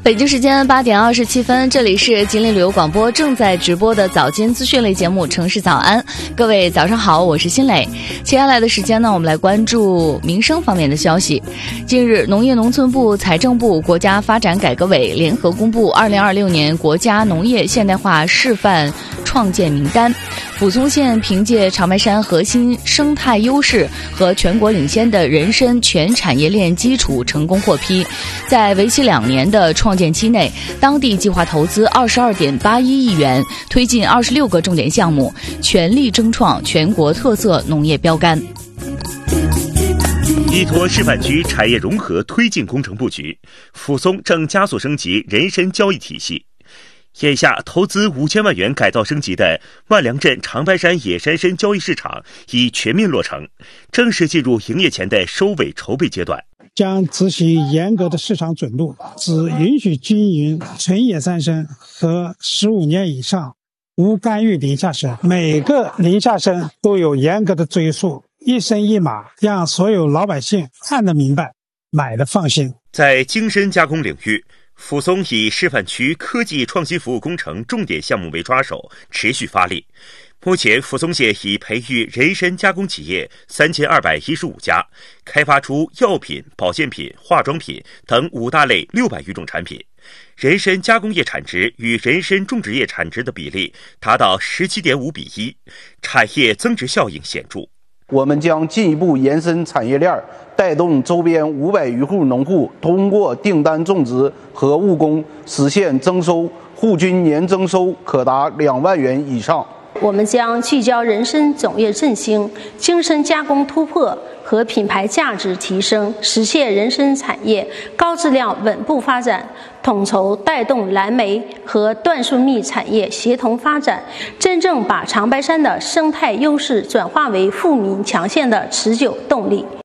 北京时间8点27分，这里是吉林旅游广播正在直播的早间资讯类节目《城市早安》。各位早上好，我是新磊。接下来的时间呢，我们来关注民生方面的消息。近日，农业农村部、财政部、国家发展改革委联合公布2026年国家农业现代化示范创建名单。抚松县凭借长白山核心生态优势和全国领先的人参全产业链基础成功获批，在为期2年的创建期内，当地计划投资22.81亿元，推进26个重点项目，全力争创全国特色农业标杆。 依托示范区产业融合推进工程布局，抚松正加速升级人参交易体系。眼下，投资5000万元改造升级的万良镇长白山野山参交易市场已全面落成，正式进入营业前的收尾筹备阶段。 将执行严格的市场准入，只允许经营纯野山参和15年以上无干预林下参，每个林下参都有严格的追溯，一参一码，让所有老百姓看得明白，买得放心。 在精深加工领域，抚松以示范区科技创新服务工程重点项目为抓手，持续发力。目前，抚松县已培育人参加工企业3215家，开发出药品、保健品、化妆品等5大类600余种产品。人参加工业产值与人参种植业产值的比例达到17.5比1，产业增值效应显著。 我们将进一步延伸产业链，带动周边500余户农户通过订单种植和务工实现增收，户均年增收可达2万元以上。 我们将聚焦人参种业振兴、精深加工突破和品牌价值提升，实现人参产业高质量稳步发展，统筹带动蓝莓和椴树蜜产业协同发展，真正把长白山的生态优势转化为富民强县的持久动力。